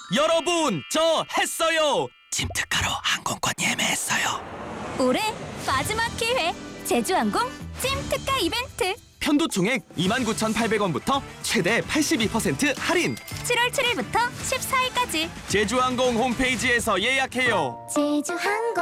여러분, 저 했어요. 찜특가로 항공권 예매했어요. 올해 마지막 기회 제주항공 찜특가 이벤트 편도 총액 29,800원부터 최대 82% 할인. 7월 7일부터 14일까지 제주항공 홈페이지에서 예약해요. 제주항공